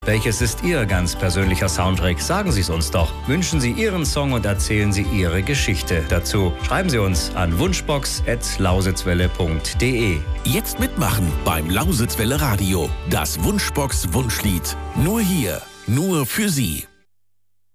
Welches ist Ihr ganz persönlicher Soundtrack? Sagen Sie es uns doch. Wünschen Sie Ihren Song und erzählen Sie Ihre Geschichte dazu. Schreiben Sie uns an wunschbox@lausitzwelle.de. Jetzt mitmachen beim Lausitzwelle Radio. Das Wunschbox Wunschlied. Nur hier, nur für Sie.